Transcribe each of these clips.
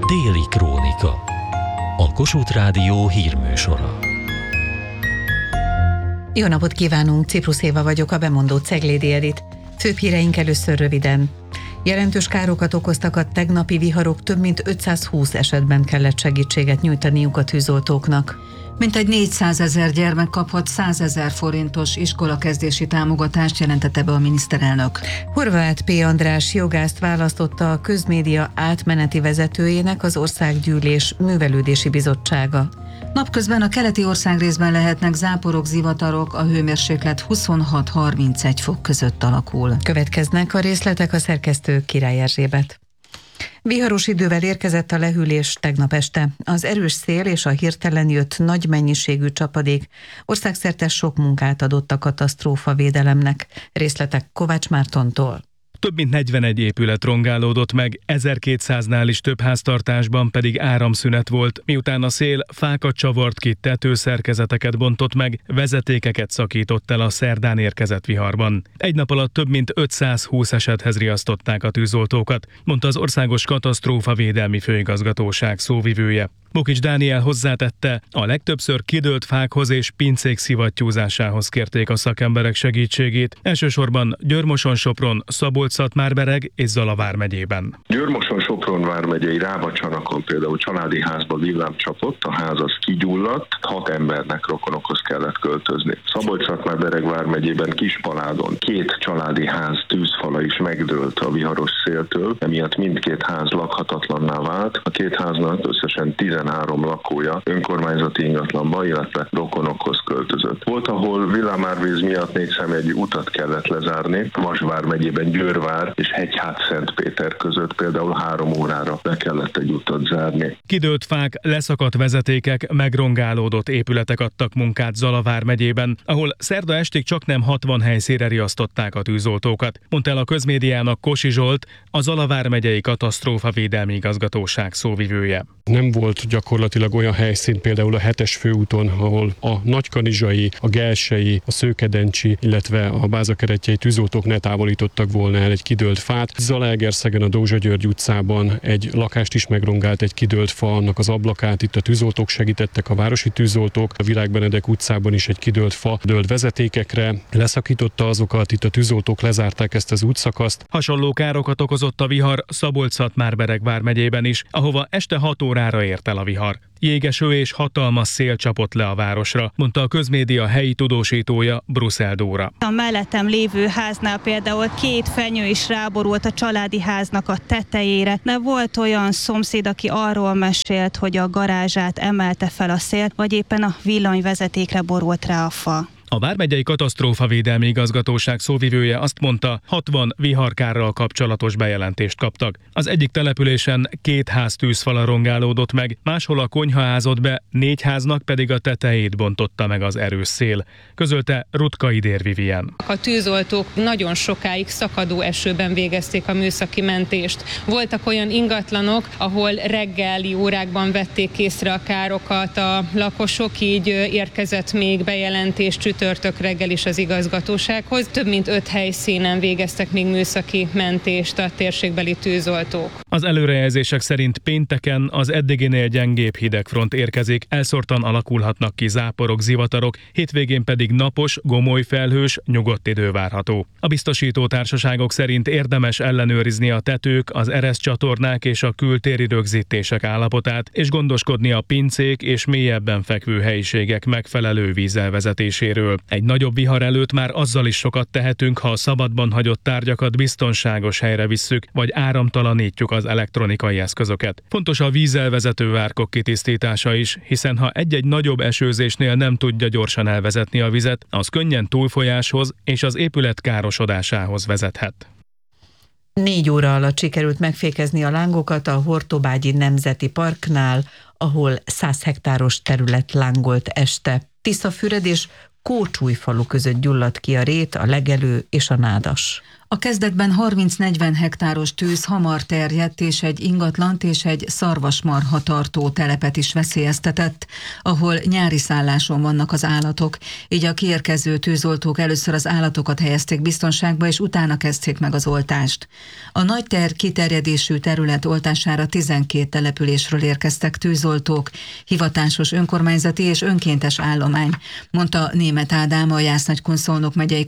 Déli Krónika. A Kossuth Rádió hírműsora. Jó napot kívánunk, Ciprus Éva vagyok, a bemondó Ceglédi Edit. Főbb híreink először röviden. Jelentős károkat okoztak a tegnapi viharok, több mint 520 esetben kellett segítséget nyújtaniuk a tűzoltóknak. Mintegy 400 000 gyermek kaphat 100 000 forintos iskolakezdési támogatást, jelentette be a miniszterelnök. Horváth P. András jogászt választotta a közmédia átmeneti vezetőjének az Országgyűlés Művelődési Bizottsága. Napközben a keleti országrészben lehetnek záporok, zivatarok, a hőmérséklet 26-31 fok között alakul. Következnek a részletek, a szerkesztő Király Erzsébet. Viharos idővel érkezett a lehűlés tegnap este. Az erős szél és a hirtelen jött nagy mennyiségű csapadék országszerte sok munkát adott a katasztrófavédelemnek. Részletek Kovács Mártontól. Több mint 41 épület rongálódott meg, 1200-nál is több háztartásban pedig áramszünet volt, miután a szél fákat csavart ki, tetőszerkezeteket bontott meg, vezetékeket szakított el a szerdán érkezett viharban. Egy nap alatt több mint 520 esethez riasztották a tűzoltókat, mondta az Országos Katasztrófavédelmi Főigazgatóság szóvivője. Bokics Dániel hozzátette, a legtöbbször kidőlt fákhoz és pincék szivattyúzásához kérték a szakemberek segítségét, elsősorban Győr-Moson-Sopron, Szabolcs-Szatmár-Bereg és Zala vármegyében. Győr-Moson-Sopron vármegyei Rábacsanakon például családi házba villám csapott, a ház az kigyulladt, 6 embernek, rokonokhoz kellett költözni. Szabolcs-Szatmár-Bereg vármegyében Kispaládon 2 családi ház tűzfala is megdőlt a viharos széltől, emiatt mindkét ház lakhatatlanná vált. A 2 háznak összesen 13 lakója önkormányzati ingatlanba, illetve rokonokhoz költözött. Volt, ahol villámárvíz miatt 4 személyi utat kellett lezárni. Vas vármegyében Győrvár és Hegyhát-Szentpéter között például 3 órára be kellett egy utat zárni. Kidőlt fák, leszakadt vezetékek, megrongálódott épületek adtak munkát Zala vármegyében, ahol szerda estig csaknem 60 helyszínre riasztották a tűzoltókat, mondta el a közmédiának Kossi Zsolt, a Zala vármegyei Katasztrófavédelmi Igazgatóság szóvivője. Nem volt gyakorlatilag olyan helyszín, például a 7-es főúton, ahol a nagykanizsai, a gelsei, a szőkedencsi, illetve a bázakeretjei tűzoltók ne távolítottak volna el egy kidőlt fát. Zalaegerszegen a Dózsa György utcában egy lakást is megrongált egy kidőlt fa, annak az ablakát itt a tűzoltók segítettek, a városi tűzoltók. A Virág-Benedek utcában is egy kidőlt fa dőlt vezetékekre, leszakította azokat, itt a tűzoltók lezárták ezt az útszakaszt. Hasonló károkat okozott a vihar Szabolcs-Szatmár-Bereg vármegyében is, ahova este 6 órára ért el a vihar. Jégeső és hatalmas szél csapott le a városra, mondta a közmédia helyi tudósítója, Brussel Dóra. A mellettem lévő háznál például 2 fenyő is ráborult a családi háznak a tetejére, de volt olyan szomszéd, aki arról mesélt, hogy a garázsát emelte fel a szél, vagy éppen a villanyvezetékre borult rá a fa. A vármegyei Katasztrófavédelmi Igazgatóság szóvivője azt mondta, 60 viharkárral kapcsolatos bejelentést kaptak. Az egyik településen 2 ház tűzfala rongálódott meg, máshol a konyha ázott be, 4 háznak pedig a tetejét bontotta meg az erős szél, közölte Rutkai Dér Vivien. A tűzoltók nagyon sokáig szakadó esőben végezték a műszaki mentést. Voltak olyan ingatlanok, ahol reggeli órákban vették észre a károkat a lakosok, így érkezett még bejelentés csütörtök reggel is az igazgatósághoz. Több mint 5 helyszínen végeztek még műszaki mentést a térségbeli tűzoltók. Az előrejelzések szerint pénteken az eddiginél gyengébb hidegfront érkezik, elszórtan alakulhatnak ki záporok, zivatarok, hétvégén pedig napos, gomoly felhős, nyugodt idő várható. A biztosító társaságok szerint érdemes ellenőrizni a tetők, az ereszcsatornák és a kültéri rögzítések állapotát, és gondoskodni a pincék és mélyebben fekvő helyiségek megfelelő vízelvezetéséről. Egy nagyobb vihar előtt már azzal is sokat tehetünk, ha a szabadban hagyott tárgyakat biztonságos helyre visszük, vagy áramtalanítjuk az elektronikai eszközöket. Fontos a vízelvezető árkok kitisztítása is, hiszen ha egy-egy nagyobb esőzésnél nem tudja gyorsan elvezetni a vizet, az könnyen túlfolyáshoz és az épület károsodásához vezethet. 4 óra alatt sikerült megfékezni a lángokat a Hortobágyi Nemzeti Parknál, ahol 100 hektáros terület lángolt este. Tiszafüred és Kócsújfalu között gyulladt ki a rét, a legelő és a nádas. A kezdetben 30-40 hektáros tűz hamar terjedt, és egy ingatlant és egy szarvasmarha tartó telepet is veszélyeztetett, ahol nyári szálláson vannak az állatok. Így a kiérkező tűzoltók először az állatokat helyezték biztonságba, és utána kezdték meg az oltást. A nagy kiterjedésű terület oltására 12 településről érkeztek tűzoltók, hivatásos önkormányzati és önkéntes állomány, mondta Németh Ádám, a Jász-Nagykun-Szolnok megyei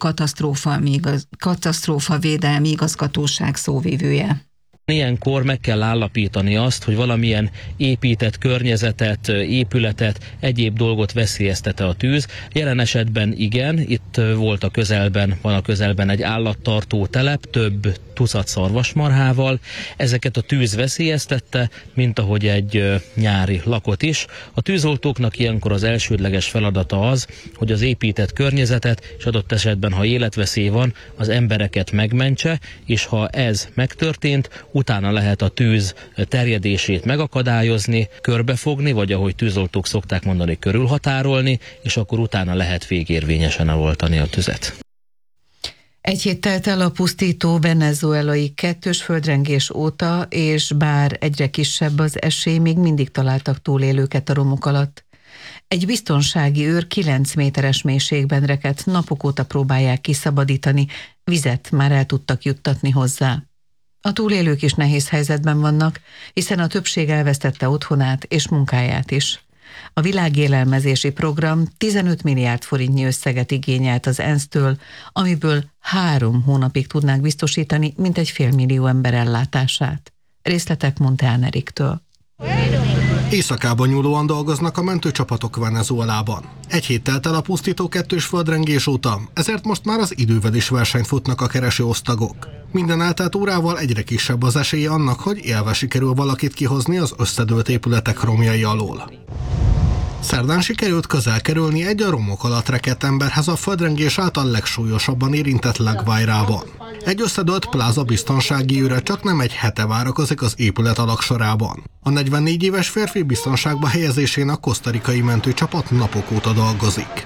katasztrófa védelmi igazgatóság szóvivője. Ilyenkor meg kell állapítani azt, hogy valamilyen épített környezetet, épületet, egyéb dolgot veszélyeztet a tűz. Jelen esetben igen, itt van a közelben egy állattartó telep, több tucat szarvasmarhával. Ezeket a tűz veszélyeztette, mint ahogy egy nyári lakot is. A tűzoltóknak ilyenkor az elsődleges feladata az, hogy az épített környezetet, és adott esetben, ha életveszély van, az embereket megmentse, és ha ez megtörtént, utána lehet a tűz terjedését megakadályozni, körbefogni, vagy ahogy tűzoltók szokták mondani, körülhatárolni, és akkor utána lehet végérvényesen oltani a tüzet. Egy hét telt el a pusztító venezuelai kettős földrengés óta, és bár egyre kisebb az esély, még mindig találtak túlélőket a romok alatt. Egy biztonsági őr 9 méteres mélységben rekedt, napok óta próbálják kiszabadítani, vizet már el tudtak juttatni hozzá. A túlélők is nehéz helyzetben vannak, hiszen a többség elvesztette otthonát és munkáját is. A világélelmezési program 15 milliárd forintnyi összeget igényelt az ENSZ-től, amiből 3 hónapig tudnák biztosítani mintegy 500 000 ember ellátását. Részletek Montán Eriktől. Északában nyúlóan dolgoznak a mentőcsapatok Venezuelában. Egy hét telt el a pusztító kettős földrengés óta, ezért most már az idővel is versenyt futnak a kereső osztagok. Minden eltelt órával egyre kisebb az esélye annak, hogy élve sikerül valakit kihozni az összedőlt épületek romjai alól. Szerdán sikerült közel kerülni egy a romok alatt rekedt emberhez a földrengés által legsúlyosabban érintett La Guairában. Egy összedőlt pláza biztonsági őre csak nem egy hete várakozik az épület alagsorában. A 44 éves férfi biztonságba helyezésén a kosztarikai mentőcsapat napok óta dolgozik.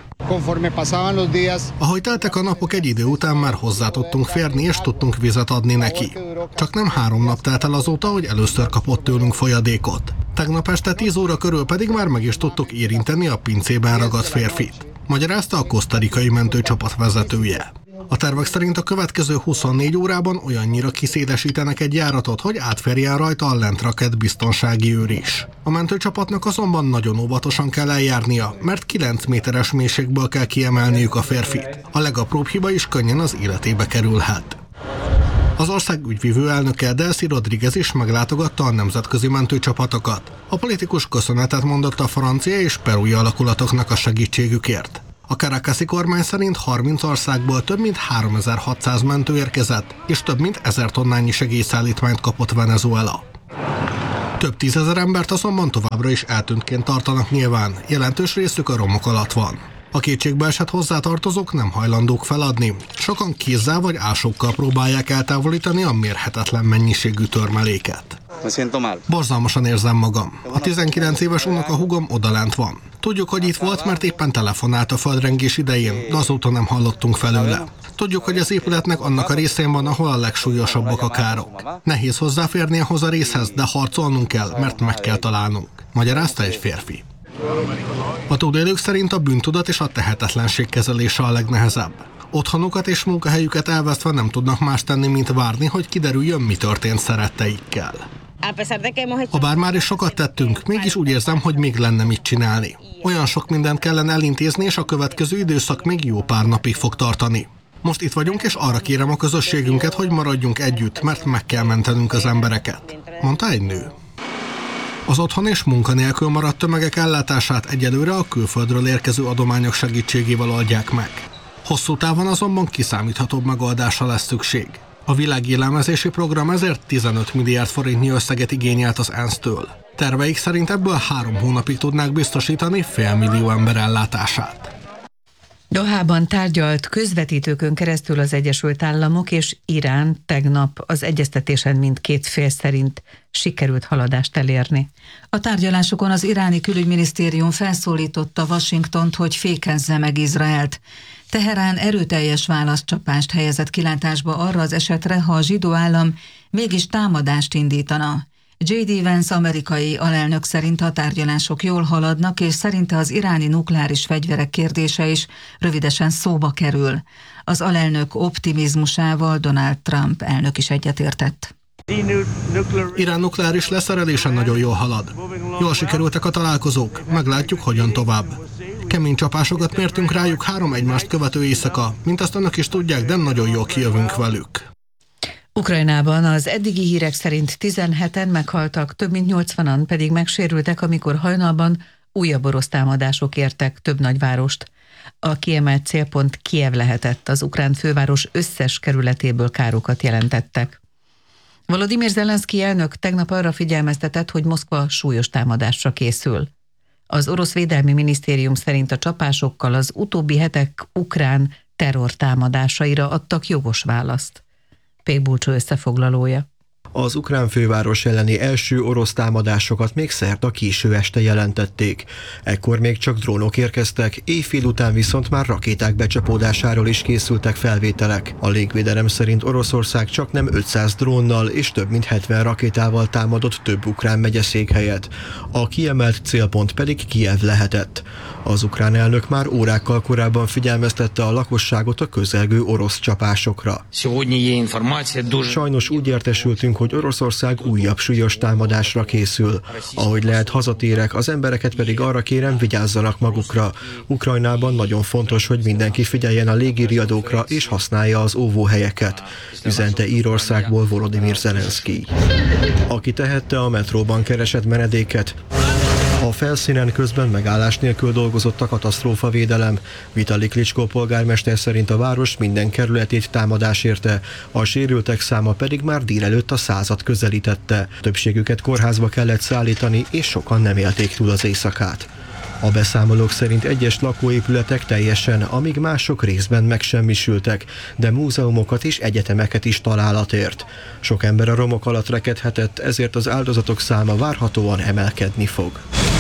Ahogy teltek a napok, egy idő után már hozzá tudtunk férni és tudtunk vizet adni neki. Csak nem 3 nap telt el azóta, hogy először kapott tőlünk folyadékot. Tegnap este 10 óra körül pedig már meg is tudtuk érinteni a pincében ragadt férfit, magyarázta a kosztarikai mentőcsapat vezetője. A tervek szerint a következő 24 órában olyannyira kiszélesítenek egy járatot, hogy átférjen rajta a lent rakett biztonsági őr is. A mentőcsapatnak azonban nagyon óvatosan kell eljárnia, mert 9 méteres mélységből kell kiemelniük a férfit. A legapróbb hiba is könnyen az életébe kerülhet. Az ország ügyvívő elnöke Delcy Rodriguez is meglátogatta a nemzetközi mentőcsapatokat. A politikus köszönetet mondott a francia és perui alakulatoknak a segítségükért. A Caracasi kormány szerint 30 országból több mint 3600 mentő érkezett, és több mint 1000 tonnányi segélyszállítmányt kapott Venezuela. Több 10 000 embert azonban továbbra is eltűntként tartanak nyilván, jelentős részük a romok alatt van. A kétségbe esett hozzátartozók nem hajlandók feladni, sokan kézzel vagy ásókkal próbálják eltávolítani a mérhetetlen mennyiségű törmeléket. Borzalmasan érzem magam. A 19 éves unokahúgom odalent van. Tudjuk, hogy itt volt, mert éppen telefonált a földrengés idején, de azóta nem hallottunk felőle. Tudjuk, hogy az épületnek annak a részén van, ahol a legsúlyosabbak a károk. Nehéz hozzáférni ahhoz a részhez, de harcolnunk kell, mert meg kell találnunk, magyarázta egy férfi. A túlélők szerint a bűntudat és a tehetetlenség kezelése a legnehezebb. Otthonukat és munkahelyüket elvesztve nem tudnak más tenni, mint várni, hogy kiderüljön, mi történt szeretteikkel. Habár már is sokat tettünk, mégis úgy érzem, hogy még lenne mit csinálni. Olyan sok mindent kellene elintézni, és a következő időszak még jó pár napig fog tartani. Most itt vagyunk, és arra kérem a közösségünket, hogy maradjunk együtt, mert meg kell mentenünk az embereket, mondta egy nő. Az otthon és munkanélkül maradt tömegek ellátását egyelőre a külföldről érkező adományok segítségével oldják meg. Hosszú távon azonban kiszámíthatóbb megoldásra lesz szükség. A világélelmezési program ezért 15 milliárd forintnyi összeget igényelt az ENSZ-től. Terveik szerint ebből 3 hónapig tudnák biztosítani 500 000 ember ellátását. Dohában tárgyalt közvetítőkön keresztül az Egyesült Államok és Irán tegnap az egyeztetésen mindkét fél szerint sikerült haladást elérni. A tárgyalásokon az iráni külügyminisztérium felszólította Washingtont, hogy fékezze meg Izraelt. Teherán erőteljes válaszcsapást helyezett kilátásba arra az esetre, ha a zsidó állam mégis támadást indítana. J.D. Vance amerikai alelnök szerint a tárgyalások jól haladnak, és szerinte az iráni nukleáris fegyverek kérdése is rövidesen szóba kerül. Az alelnök optimizmusával Donald Trump elnök is egyetértett. Irán nukleáris leszerelése nagyon jól halad. Jól sikerültek a találkozók, meglátjuk, hogyan tovább. Kemény csapásokat mértünk rájuk 3 egymást követő éjszaka, mint azt önök is tudják, de nagyon jól kijövünk velük. Ukrajnában az eddigi hírek szerint 17-en meghaltak, több mint 80-an pedig megsérültek, amikor hajnalban újabb orosz támadások értek több nagyvárost. A kiemelt célpont Kijev lehetett, az ukrán főváros összes kerületéből károkat jelentettek. Volodymyr Zelenszky elnök tegnap arra figyelmeztetett, hogy Moszkva súlyos támadásra készül. Az orosz védelmi minisztérium szerint a csapásokkal az utóbbi hetek ukrán terrortámadásaira adtak jogos választ. Pék Bulcsó összefoglalója. Az ukrán főváros elleni első orosz támadásokat még szerda késő este jelentették. Ekkor még csak drónok érkeztek, éjfél után viszont már rakéták becsapódásáról is készültek felvételek. A légvédelem szerint Oroszország csak nem 500 drónnal és több mint 70 rakétával támadott több ukrán megyeszékhelyet. A kiemelt célpont pedig Kijev lehetett. Az ukrán elnök már órákkal korábban figyelmeztette a lakosságot a közelgő orosz csapásokra. Sajnos úgy értesültünk, hogy Oroszország újabb súlyos támadásra készül. Ahogy lehet, hazatérek, az embereket pedig arra kérem, vigyázzanak magukra. Ukrajnában nagyon fontos, hogy mindenki figyeljen a légiriadókra és használja az óvóhelyeket, üzente Írországból Volodymyr Zelenszky. Aki tehette, a metróban keresett menedéket. A felszínen közben megállás nélkül dolgozott a katasztrófavédelem. Vitali Klitschko polgármester szerint a város minden kerületét támadás érte, a sérültek száma pedig már délelőtt a 100-at közelítette. Többségüket kórházba kellett szállítani, és sokan nem élték túl az éjszakát. A beszámolók szerint egyes lakóépületek teljesen, amíg mások részben megsemmisültek, de múzeumokat és egyetemeket is találat ért. Sok ember a romok alatt rekedhetett, ezért az áldozatok száma várhatóan emelkedni fog.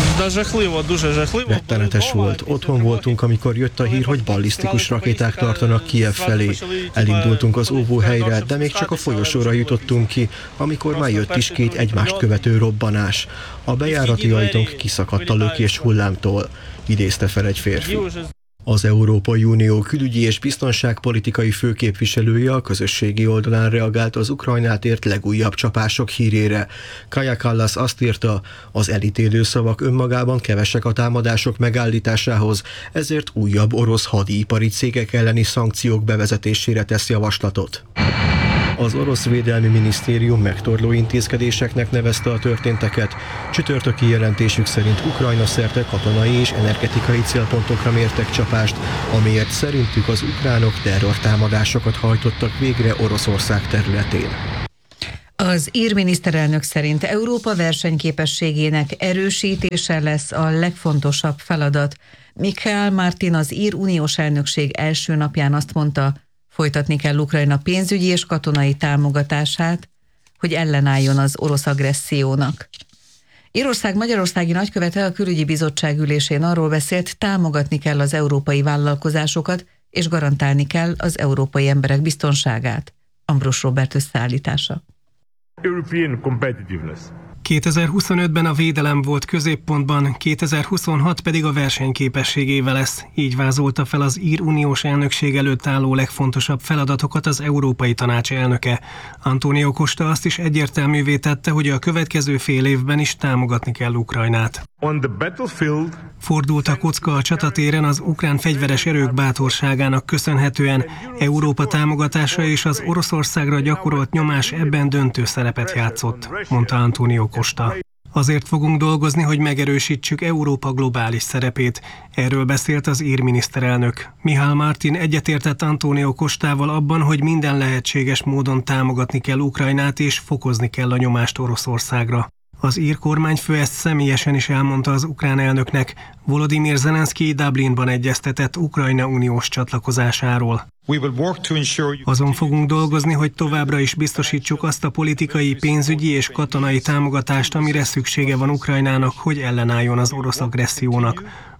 Rettenetes volt. Otthon voltunk, amikor jött a hír, hogy ballisztikus rakéták tartanak Kijev felé. Elindultunk az óvóhelyre, de még csak a folyosóra jutottunk ki, amikor már jött is 2 egymást követő robbanás. A bejárati ajtónk kiszakadt a lökés hullámtól, idézte fel egy férfi. Az Európai Unió külügyi és biztonságpolitikai főképviselője a közösségi oldalán reagált az Ukrajnát ért legújabb csapások hírére. Kaja Kallas azt írta, az elítélő szavak önmagában kevesek a támadások megállításához, ezért újabb orosz hadipari cégek elleni szankciók bevezetésére tesz javaslatot. Az orosz védelmi minisztérium megtorló intézkedéseknek nevezte a történteket. Csütörtöki jelentésük szerint Ukrajna szerte katonai és energetikai célpontokra mértek csapást, amiért szerintük az ukránok terrortámadásokat hajtottak végre Oroszország területén. Az ír miniszterelnök szerint Európa versenyképességének erősítése lesz a legfontosabb feladat. Michael Martin az ír uniós elnökség első napján azt mondta, folytatni kell Ukrajna pénzügyi és katonai támogatását, hogy ellenálljon az orosz agressziónak. Írország magyarországi nagykövete a külügyi bizottság ülésén arról beszélt, támogatni kell az európai vállalkozásokat, és garantálni kell az európai emberek biztonságát. Ambrus Robert összeállítása. 2025-ben a védelem volt középpontban, 2026 pedig a versenyképesség éve lesz. Így vázolta fel az ír uniós elnökség előtt álló legfontosabb feladatokat az Európai Tanács elnöke. Antonio Costa azt is egyértelművé tette, hogy a következő fél évben is támogatni kell Ukrajnát. Fordult a kocka a csatatéren az ukrán fegyveres erők bátorságának köszönhetően. Európa támogatása és az Oroszországra gyakorolt nyomás ebben döntő szerepet játszott, mondta Antonio Costa. Azért fogunk dolgozni, hogy megerősítsük Európa globális szerepét. Erről beszélt az ír miniszterelnök. Michael Martin egyetértett Antonio Costával abban, hogy minden lehetséges módon támogatni kell Ukrajnát és fokozni kell a nyomást Oroszországra. Az ír kormányfő ezt személyesen is elmondta az ukrán elnöknek. Volodymyr Zelenszky Dublinban egyeztetett Ukrajna uniós csatlakozásáról. Azon fogunk dolgozni, hogy továbbra is biztosítsuk azt a politikai, pénzügyi és katonai támogatást, amire szüksége van Ukrajnának, hogy ellenálljon az orosz agressziónak.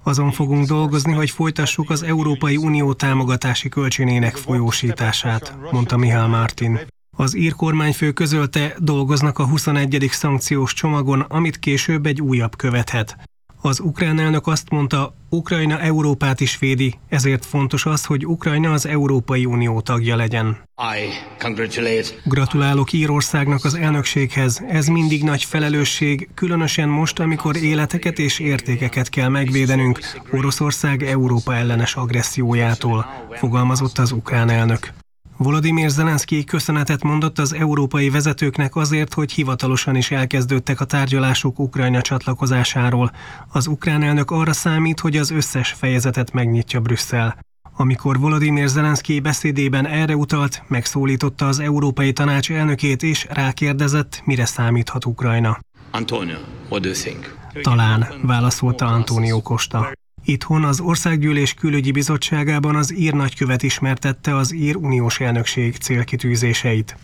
Azon fogunk dolgozni, hogy folytassuk az Európai Unió támogatási kölcsönének folyósítását, mondta Mihály Martin. Az ír kormányfő közölte, dolgoznak a 21. szankciós csomagon, amit később egy újabb követhet. Az ukrán elnök azt mondta, Ukrajna Európát is védi, ezért fontos az, hogy Ukrajna az Európai Unió tagja legyen. Gratulálok Írországnak az elnökséghez, ez mindig nagy felelősség, különösen most, amikor életeket és értékeket kell megvédenünk Oroszország Európa ellenes agressziójától, fogalmazott az ukrán elnök. Volodymyr Zelenszky köszönetet mondott az európai vezetőknek azért, hogy hivatalosan is elkezdődtek a tárgyalások Ukrajna csatlakozásáról. Az ukrán elnök arra számít, hogy az összes fejezetet megnyitja Brüsszel. Amikor Volodymyr Zelenszky beszédében erre utalt, megszólította az Európai Tanács elnökét és rákérdezett, mire számíthat Ukrajna. Antonio, what do you think? Talán, válaszolta Antonio Costa. Itthon az Országgyűlés Külügyi Bizottságában az ír nagykövet ismertette az ír uniós elnökség célkitűzéseit.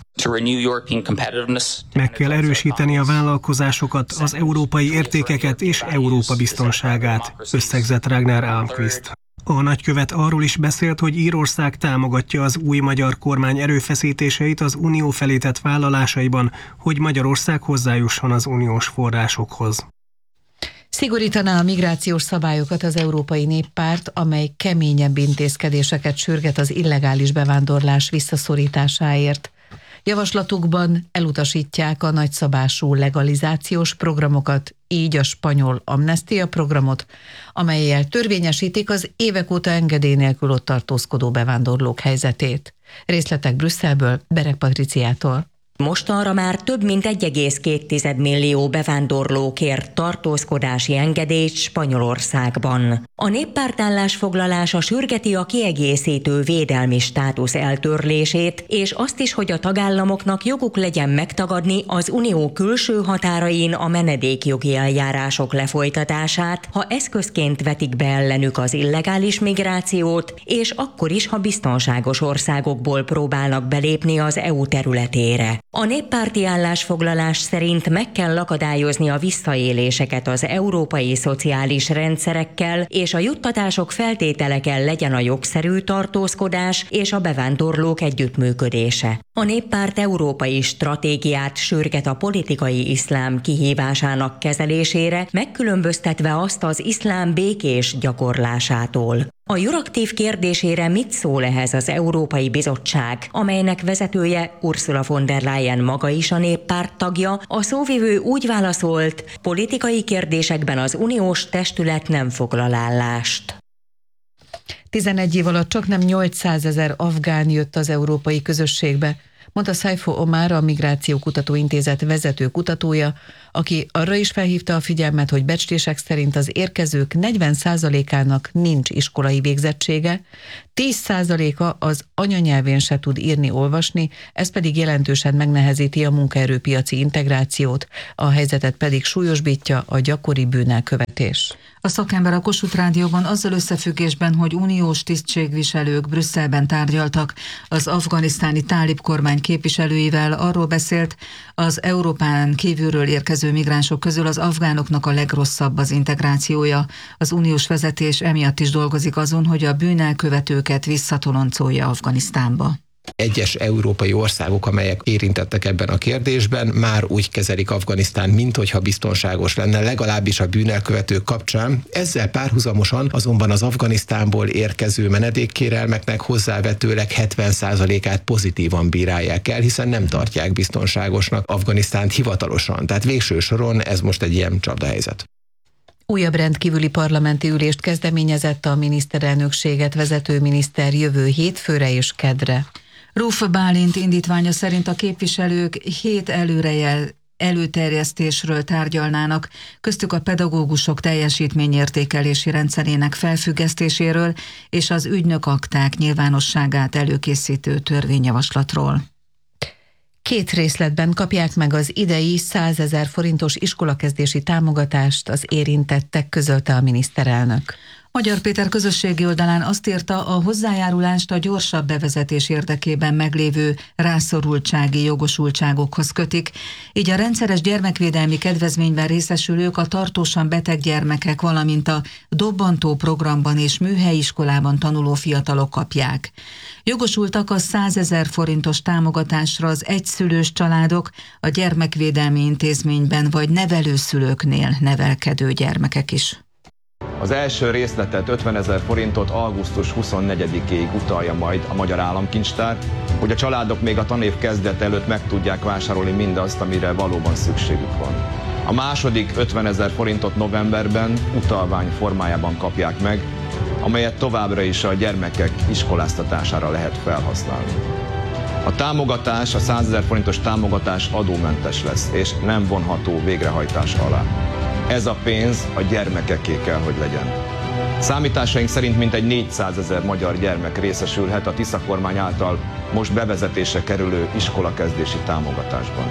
Meg kell erősíteni a vállalkozásokat, az európai értékeket és Európa biztonságát, összegzett Ragnar Almqvist. A nagykövet arról is beszélt, hogy Írország támogatja az új magyar kormány erőfeszítéseit az unió felé tett vállalásaiban, hogy Magyarország hozzájusson az uniós forrásokhoz. Szigorítaná a migrációs szabályokat az Európai Néppárt, amely keményebb intézkedéseket sürget az illegális bevándorlás visszaszorításáért. Javaslatukban elutasítják a nagyszabású legalizációs programokat, így a spanyol amnestia programot, amellyel törvényesítik az évek óta engedély nélkül ott tartózkodó bevándorlók helyzetét. Részletek Brüsszelből, Bereg Patriciától. Mostanra már több mint 1,2 millió bevándorló kért tartózkodási engedélyt Spanyolországban. A néppárt állásfoglalása sürgeti a kiegészítő védelmi státusz eltörlését, és azt is, hogy a tagállamoknak joguk legyen megtagadni az unió külső határain a menedékjogi eljárások lefolytatását, ha eszközként vetik be ellenük az illegális migrációt, és akkor is, ha biztonságos országokból próbálnak belépni az EU területére. A néppárti állásfoglalás szerint meg kell akadályozni a visszaéléseket az európai szociális rendszerekkel, és a juttatások feltétele kell legyen a jogszerű tartózkodás és a bevándorlók együttműködése. A néppárt európai stratégiát sürget a politikai iszlám kihívásának kezelésére, megkülönböztetve azt az iszlám békés gyakorlásától. A Euraktív kérdésére mit szól ehhez az Európai Bizottság, amelynek vezetője Ursula von der Leyen maga is a néppárt tagja, a szóvivő úgy válaszolt, politikai kérdésekben az uniós testület nem foglal állást. 11 év alatt csaknem 800 000 afgán jött az európai közösségbe, mondta Saifo Omar, a Migrációkutató Intézet vezető kutatója, aki arra is felhívta a figyelmet, hogy becslések szerint az érkezők 40%-ának nincs iskolai végzettsége, 10%-a az anyanyelvén se tud írni-olvasni, ez pedig jelentősen megnehezíti a munkaerőpiaci integrációt, a helyzetet pedig súlyosbítja a gyakori bűnelkövetés. A szakember a Kossuth Rádióban azzal összefüggésben, hogy uniós tisztségviselők Brüsszelben tárgyaltak az afganisztáni tálib kormány képviselőivel, arról beszélt, az Európán kívülről érkező migránsok közül az afgánoknak a legrosszabb az integrációja. Az uniós vezetés emiatt is dolgozik azon, hogy a bűnelkövetőket visszatoloncolja Afganisztánba. Egyes európai országok, amelyek érintettek ebben a kérdésben, már úgy kezelik Afganisztánt, minthogyha biztonságos lenne, legalábbis a bűnelkövetők kapcsán. Ezzel párhuzamosan azonban az Afganisztánból érkező menedékkérelmeknek hozzávetőleg 70%-át pozitívan bírálják el, hiszen nem tartják biztonságosnak Afganisztánt hivatalosan. Tehát végső soron ez most egy ilyen csapdahelyzet. Újabb rendkívüli parlamenti ülést kezdeményezett a miniszterelnökséget vezető miniszter jövő hétfőre és kedre. Ruf Bálint indítványa szerint a képviselők 7 előterjesztésről tárgyalnának, köztük a pedagógusok teljesítményértékelési rendszerének felfüggesztéséről és az ügynökakták nyilvánosságát előkészítő törvényjavaslatról. 2 részletben kapják meg az idei 100 000 forintos iskolakezdési támogatást az érintettek, közölte a miniszterelnök. Magyar Péter közösségi oldalán azt írta, a hozzájárulást a gyorsabb bevezetés érdekében meglévő rászorultsági jogosultságokhoz kötik, így a rendszeres gyermekvédelmi kedvezményben részesülők a tartósan beteg gyermekek, valamint a dobbantó programban és műhelyiskolában tanuló fiatalok kapják. Jogosultak a 100 000 forintos támogatásra az egyszülős családok, a gyermekvédelmi intézményben vagy nevelőszülőknél nevelkedő gyermekek is. Az első részletet 50 000 forintot augusztus 24-ig utalja majd a Magyar Államkincstár, hogy a családok még a tanév kezdet előtt meg tudják vásárolni mindazt, amire valóban szükségük van. A második 50 000 forintot novemberben utalvány formájában kapják meg, amelyet továbbra is a gyermekek iskoláztatására lehet felhasználni. A támogatás, a 100 000 forintos támogatás adómentes lesz, és nem vonható végrehajtás alá. Ez a pénz a gyermekeké kell, hogy legyen. Számításaink szerint mintegy 400 000 magyar gyermek részesülhet a Tisza kormány által most bevezetésre kerülő iskolakezdési támogatásban.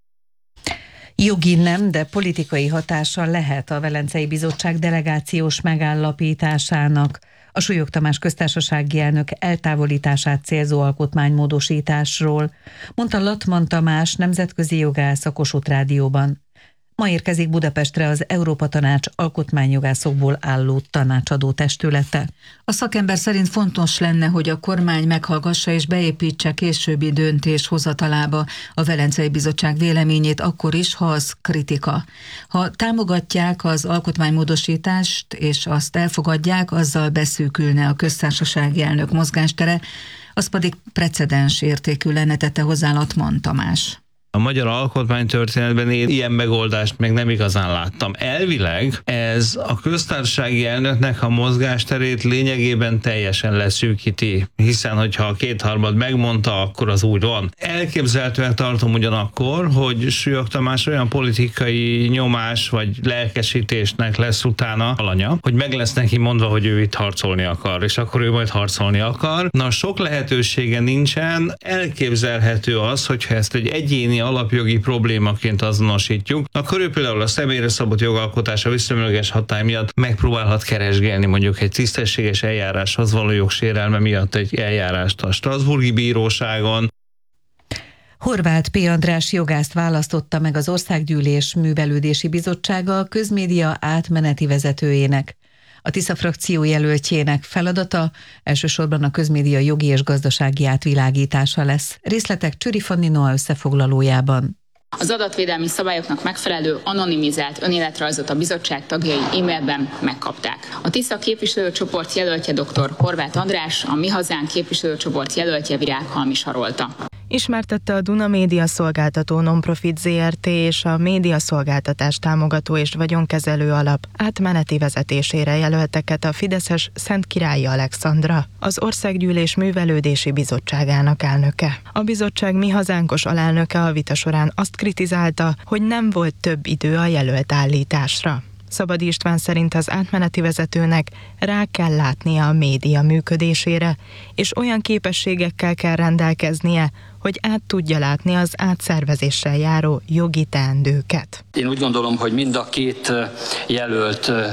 Jogi nem, de politikai hatása lehet a Velencei Bizottság delegációs megállapításának. A Súlyog Tamás köztársasági elnök eltávolítását célzó alkotmánymódosításról, mondta Latman Tamás nemzetközi jogász a Kossuth Rádióban. Ma érkezik Budapestre az Európa Tanács alkotmányjogászokból álló tanácsadó testülete. A szakember szerint fontos lenne, hogy a kormány meghallgassa és beépítse későbbi döntés hozatalába a Velencei Bizottság véleményét akkor is, ha az kritika. Ha támogatják az alkotmánymódosítást és azt elfogadják, azzal beszűkülne a köztársasági elnök mozgástere, az pedig precedens értékű lenne, tette hozzá Latman Tamás. A magyar alkotmánytörténetben én ilyen megoldást még nem igazán láttam. Elvileg ez a köztársasági elnöknek a mozgásterét lényegében teljesen leszűkíti, hiszen hogyha a kétharmad megmondta, akkor az úgy van. Elképzelhetően tartom ugyanakkor, hogy Súlyog Tamás olyan politikai nyomás vagy lelkesítésnek lesz utána alanya, hogy meg lesz neki mondva, hogy ő itt harcolni akar, és akkor ő majd harcolni akar. Na, sok lehetősége nincsen, elképzelhető az, hogyha ezt egy egyéni alapjogi problémaként azonosítjuk, akkor ő például a személyre szabott jogalkotása visszamenőleges hatály miatt megpróbálhat keresgélni mondjuk egy tisztességes eljáráshoz való jogsérelme miatt egy eljárást a Strasbourgi Bíróságon. Horváth P. András jogászt választotta meg az Országgyűlés Művelődési Bizottsága a közmédia átmeneti vezetőjének. A Tisza frakció jelöltjének feladata elsősorban a közmédia jogi és gazdasági átvilágítása lesz. Részletek Csüri Fanni Noa összefoglalójában. Az adatvédelmi szabályoknak megfelelő anonimizált önéletrajzot a bizottság tagjai e-mailben megkapták. A Tisza képviselőcsoport jelöltje dr. Horváth András, a Mi Hazánk képviselőcsoport jelöltje Virághalmi Sarolta. Ismertette a Duna Média Szolgáltató Nonprofit Zrt. És a médiaszolgáltatás támogató és vagyonkezelő alap átmeneti vezetésére jelölteket a fideszes Szentkirályi Alexandra, az Országgyűlés Művelődési Bizottságának elnöke. A bizottság Mi Hazánkos alelnöke a vita során azt kritizálta, hogy nem volt több idő a jelölt állításra. Szabadi István szerint az átmeneti vezetőnek rá kell látnia a média működésére, és olyan képességekkel kell rendelkeznie, hogy át tudja látni az átszervezéssel járó jogi teendőket. Én úgy gondolom, hogy mind a két jelölt